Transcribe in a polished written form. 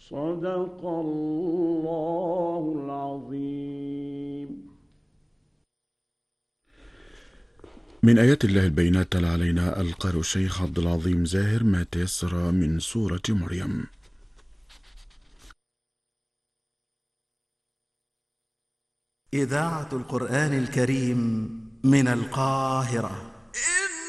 صدق الله العظيم. من آيات الله البينات تلا علينا القارئ الشيخ عبد العظيم زاهر ما تيسر من سورة مريم. إذاعة القرآن الكريم من القاهرة.